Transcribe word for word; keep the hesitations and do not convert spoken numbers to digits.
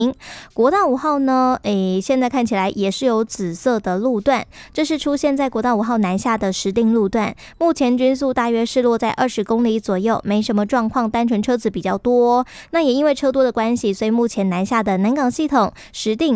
国道五号呢，诶，现在看起来也是有紫色的路段，这是出现在国道五号南下的石碇路段，目前均速大约是落在二十公里左右，没什么状况，单纯车子比较多。那也因为车多的关系，所以目前南下的南港系统石碇